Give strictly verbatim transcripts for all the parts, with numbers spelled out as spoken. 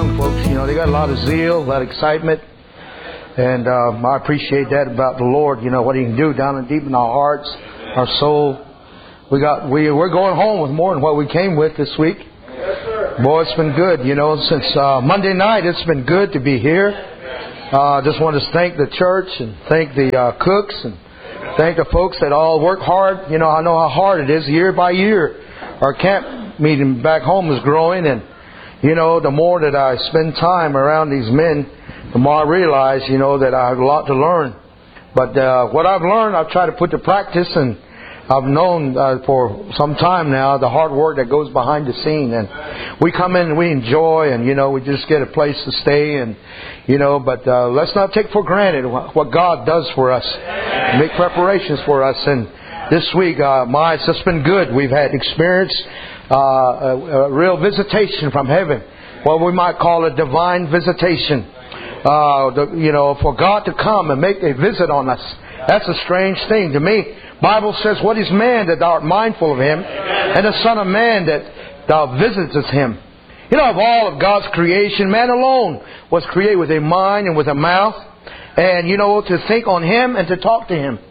young folks, you know, they got a lot of zeal, a lot of excitement. And um, I appreciate that about the Lord, you know, what He can do down and deep in our hearts, our soul. We got, we, we're going home with more than what we came with this week. Boy, it's been good, you know, since uh, Monday night. It's been good to be here. I uh, just want to thank the church and thank the uh, cooks and thank the folks that all work hard. You know, I know how hard it is year by year. Our camp meeting back home is growing, and, you know, the more that I spend time around these men, the more I realize, you know, that I have a lot to learn. But uh, what I've learned, I've tried to put to practice, and I've known uh, for some time now the hard work that goes behind the scene. And we come in and we enjoy, and, you know, we just get a place to stay, and, you know, but uh, let's not take for granted what God does for us. Make preparations for us. And this week, uh, my, it's just been good. We've had experience, uh, a, a real visitation from heaven. What we might call a divine visitation. Uh, the, you know, for God to come and make a visit on us. That's a strange thing to me. Bible says, what is man that thou art mindful of him, and the Son of Man that thou visitest him. You know, of all of God's creation, man alone was created with a mind and with a mouth, and, you know, to think on Him and to talk to Him.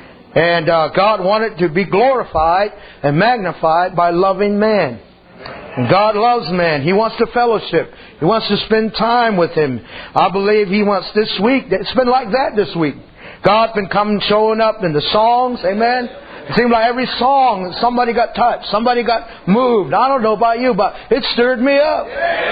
And uh, God wanted to be glorified and magnified by loving man. And God loves man. He wants to fellowship. He wants to spend time with Him. I believe He wants this week. It's been like that this week. God's been coming, showing up in the songs. Amen. It seemed like every song somebody got touched. Somebody got moved. I don't know about you, but it stirred me up.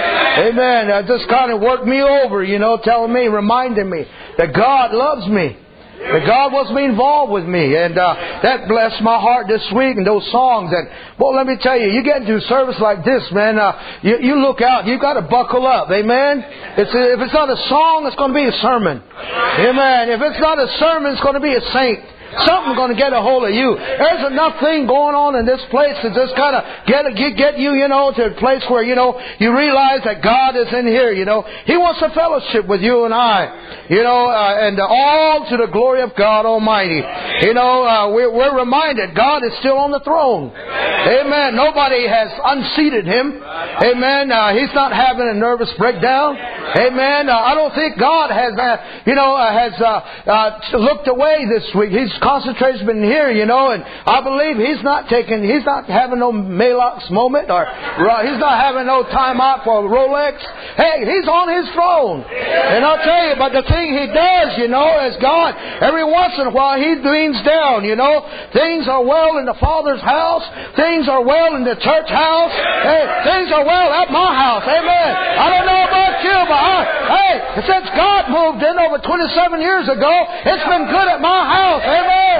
Amen. It just kind of worked me over, you know, telling me, reminding me that God loves me. That God wants me involved with me. And uh, that blessed my heart this week. And those songs. And, well, let me tell you, you get into a service like this, man, uh, you, you look out. You've got to buckle up. Amen? It's a, if it's not a song, it's going to be a sermon. Amen. If it's not a sermon, it's going to be a saint. Something's going to get a hold of you. There's enough thing going on in this place to just kind of get, get get you, you know, to a place where, you know, you realize that God is in here, you know. He wants a fellowship with you and I, you know, uh, and all to the glory of God Almighty. You know, uh, we're, we're reminded God is still on the throne. Amen. Nobody has unseated Him. Amen. Uh, he's not having a nervous breakdown. Amen. Uh, I don't think God has, uh, you know, uh, has uh, uh, looked away this week. He's concentration's been here, you know, and I believe He's not taking, He's not having no Malox moment, or uh, He's not having no time out for Rolex. Hey, He's on His throne. And I'll tell you, but the thing He does, you know, is God, every once in a while He leans down, you know. Things are well in the Father's house. Things are well in the church house. Hey, things are well at my house. Amen. I don't know about you, but I, hey, since God moved in over twenty-seven years ago, it's been good at my house. Amen. Amen.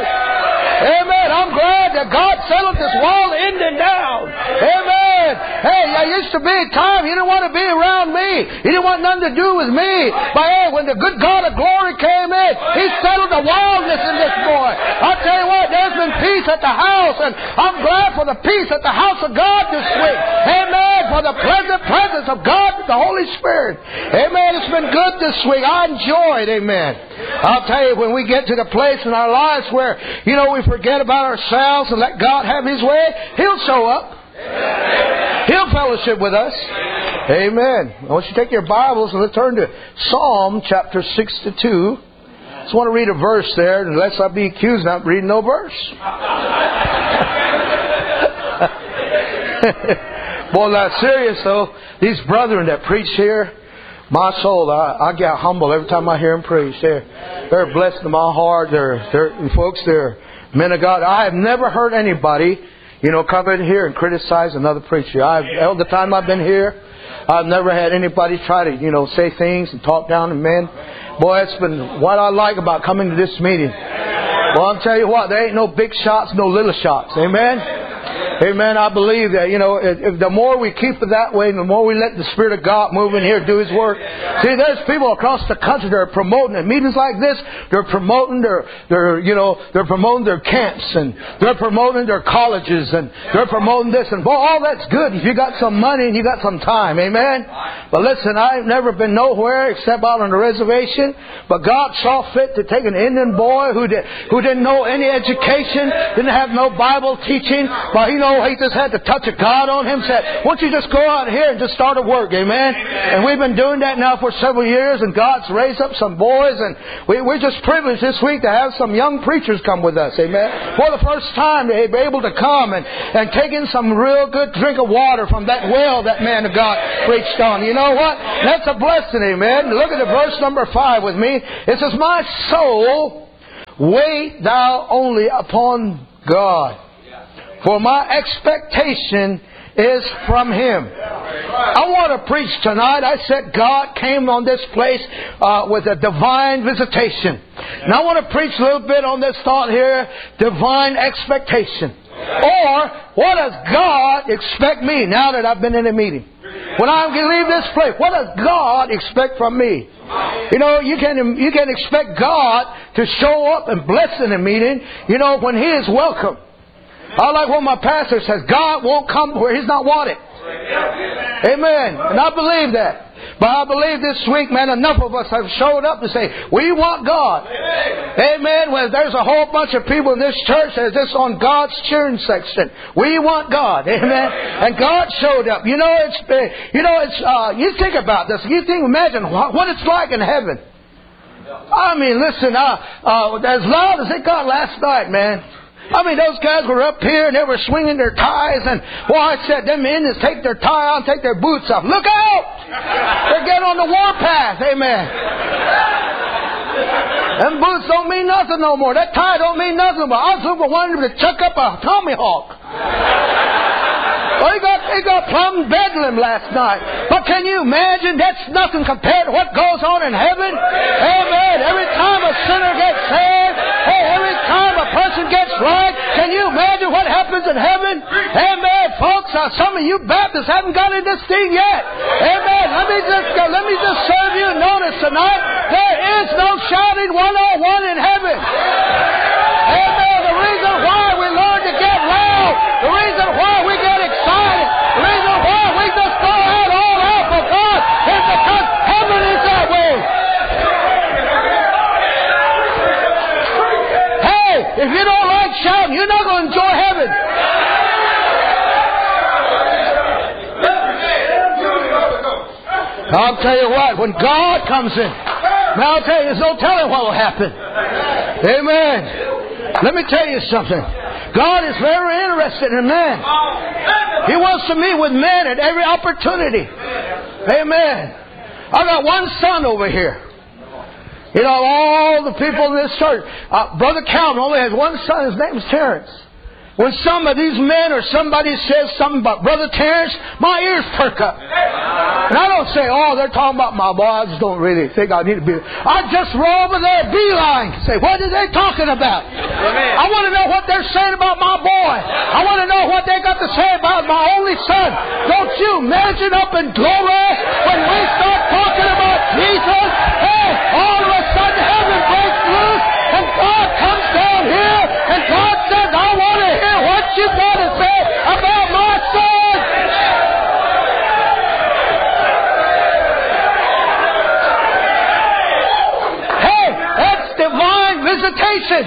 Amen. I'm glad that God settled this wall ending down. Amen. Hey, there used to be a time you didn't want to be around me. You didn't want nothing to do with me. But hey, when the good God of glory came in, He settled the wildness in this boy. I'll tell you what, there's been peace at the house, and I'm glad for the peace at the house of God this week. Amen. For the pleasant presence of God, the Holy Spirit. Amen. It's been good this week. I enjoyed. Amen. I'll tell you, when we get to the place in our lives where, you know, we forget about ourselves and let God have His way, He'll show up. He'll fellowship with us. Amen. I want you to take your Bibles and let's turn to Psalm chapter sixty-two. I just want to read a verse there, unless I be accused of not reading no verse. Boy, that's serious though. These brethren that preach here, my soul, I, I get humble every time I hear them preach. They're, they're blessed in my heart. They're, they're, folks, they're men of God. I have never heard anybody, you know, come in here and criticize another preacher. I've, all the time I've been here, I've never had anybody try to, you know, say things and talk down to men. Boy, it's been what I like about coming to this meeting. Well, I'll tell you what, there ain't no big shots, no little shots. Amen? Amen. I believe that, you know, if, if the more we keep it that way, the more we let the Spirit of God move in here, do His work. See, there's people across the country that are promoting at meetings like this. They're promoting their, their, you know, they're promoting their camps, and they're promoting their colleges, and they're promoting this, and boy, all that's good if you got some money and you got some time. Amen. But listen, I've never been nowhere except out on the reservation. But God saw fit to take an Indian boy who did, who didn't know any education, didn't have no Bible teaching, but you know, he just had the touch of God on him. Said, "Why don't you just go out here and just start a work?" Amen. And we've been doing that now for several years, and God's raised up some boys, and we, we're just privileged this week to have some young preachers come with us. Amen. For the first time, they'll be able to come and, and take in some real good drink of water from that well that man of God preached on. You know what? That's a blessing. Amen. Look at the verse number five with me. It says, "My soul, wait thou only upon God, for my expectation is from Him." I want to preach tonight. I said God came on this place uh, with a divine visitation. And I want to preach a little bit on this thought here, divine expectation. Or, what does God expect me now that I've been in a meeting? When I leave this place, what does God expect from me? You know, you can you can expect God to show up and bless in a meeting, you know, when He is welcome. I like what my pastor says, God won't come where He's not wanted. Amen. And I believe that. But I believe this week, man, enough of us have showed up to say, we want God. Amen. Well, there's a whole bunch of people in this church that's just on God's cheering section. We want God. Amen. And God showed up. You know, it's, you know, it's, uh, you think about this. You think, imagine what it's like in heaven. I mean, listen, uh, uh, as loud as it got last night, man. I mean, those guys were up here and they were swinging their ties, and boy, I said, them Indians take their tie out and take their boots off. Look out! They're getting on the warpath. Amen. Them boots don't mean nothing no more. That tie don't mean nothing. But I was looking for one to chuck up a tomahawk. Well, he got, he got plumb bedlam last night. But can you imagine? That's nothing compared to what goes on in heaven. Amen. Every time a sinner gets saved, hey, every time a person gets right, can you imagine what happens in heaven? Amen, folks. Uh, some of you Baptists haven't got in this thing yet. Amen. Let me just uh, let me just serve you notice tonight. There is no shouting one oh one in heaven. Amen. The reason why we learn to get loud, the reason why we get excited, the reason why we just go out all out for God is because heaven is that way. Hey, if you don't like shouting, you're not going to enjoy heaven. I'll tell you what, when God comes in, now I'll tell you, there's no telling what will happen. Amen. Let me tell you something. God is very interested in man. He wants to meet with men at every opportunity. Amen. I got one son over here. You know, all the people in this church. Uh, Brother Calvin only has one son. His name is Terrence. When some of these men or somebody says something about Brother Terrence, my ears perk up. And I don't say, oh, they're talking about my boy. I just don't really think I need to be. I just roll over there, beeline, say, what are they talking about? Amen. I want to know what they're saying about my boy. I want to know what they got to say about my only son. Don't you imagine up in glory when we start talking about Jesus? Hey, all of a sudden heaven breaks loose and God comes down here and God says, I want to hear what you got to say about my son. Hey, that's divine visitation.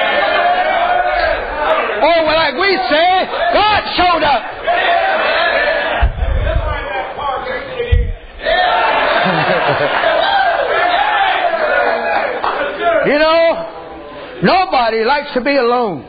Or like we say, God showed up. You know, nobody likes to be alone.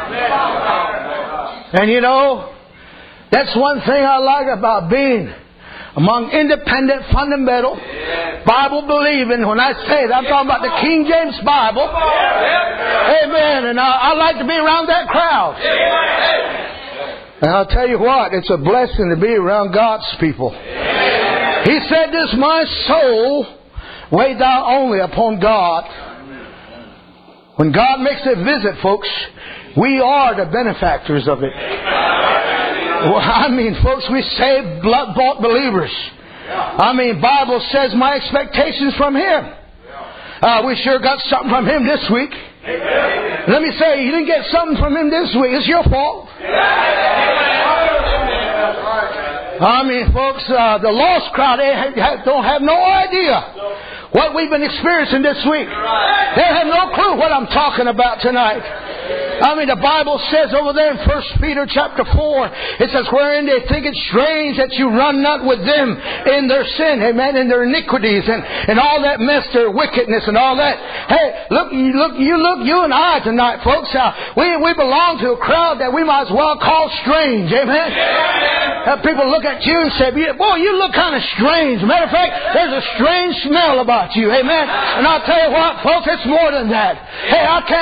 And you know, that's one thing I like about being among independent, fundamental, Bible-believing. When I say that, I'm talking about the King James Bible. Amen. And I, I like to be around that crowd. And I'll tell you what, it's a blessing to be around God's people. He said this, my soul, wait thou only upon God. When God makes a visit, folks, we are the benefactors of it. Well, I mean, folks, we saved, blood-bought believers. I mean, Bible says my expectations from Him. Uh, we sure got something from Him this week. Let me say, you didn't get something from Him this week. It's your fault. I mean, folks, uh, the lost crowd, they have, don't have no idea what we've been experiencing this week. They have no clue what I'm talking about tonight. I mean, the Bible says over there in First Peter chapter four, it says, wherein they think it strange that you run not with them in their sin, amen, in their iniquities and, and all that mess, their wickedness and all that. Hey, look, you look, you look, you and I tonight, folks, uh, we, we belong to a crowd that we might as well call strange, amen. Uh, people look at you and say, boy, you look kind of strange. Matter of fact, there's a strange smell about you, amen. And I'll tell you what, folks, it's more than that. Hey, I can't